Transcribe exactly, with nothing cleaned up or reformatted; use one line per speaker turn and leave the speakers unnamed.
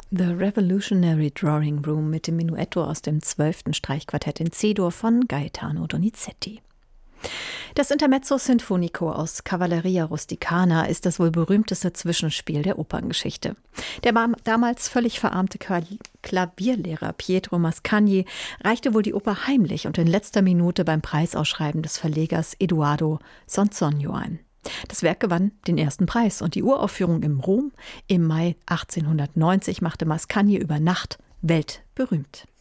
The Revolutionary Drawing Room mit dem Menuetto aus dem zwölften Streichquartett in C-Dur von Gaetano Donizetti. Das Intermezzo Sinfonico aus Cavalleria Rusticana ist das wohl berühmteste Zwischenspiel der Operngeschichte. Der damals völlig verarmte Klavierlehrer Pietro Mascagni reichte wohl die Oper heimlich und in letzter Minute beim Preisausschreiben des Verlegers Eduardo Sonzogno ein. Das Werk gewann den ersten Preis und die Uraufführung im Rom im Mai achtzehnhundertneunzig machte Mascagni über Nacht weltberühmt.